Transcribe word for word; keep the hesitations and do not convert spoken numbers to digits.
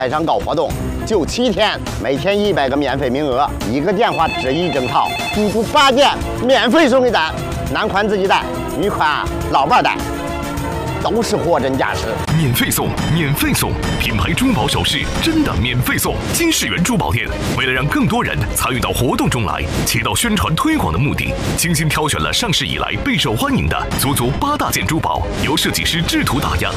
台上搞活动，就七天，每天一百个免费名额，一个电话值一整套，足足八件免费送给咱，男款自己带，女款老伴带，都是货真价实。 免费送，免费送，品牌珠宝首饰真的免费送。金世源珠宝店为了让更多人参与到活动中来，起到宣传推广的目的，精心挑选了上市以来备受欢迎的足足八大件珠宝，由设计师制图打样，